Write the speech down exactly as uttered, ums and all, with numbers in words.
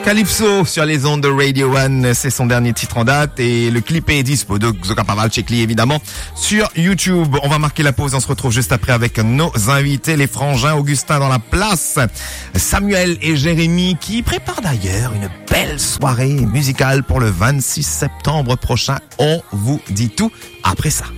Calypso sur les ondes de Radio One, c'est son dernier titre en date et le clip est dispo, donc vous pas mal checker évidemment sur YouTube. On va marquer la pause, on se retrouve juste après avec nos invités, les frangins Augustin dans la place, Samuel et Jérémy qui préparent d'ailleurs une belle soirée musicale pour le vingt-six septembre prochain. On vous dit tout après ça.